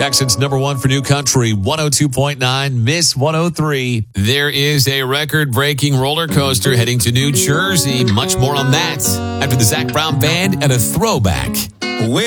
Jackson's number one for new country, 102.9, Miss 103. There is a record-breaking roller coaster heading to New Jersey. Much more on that after the Zac Brown Band and a throwback.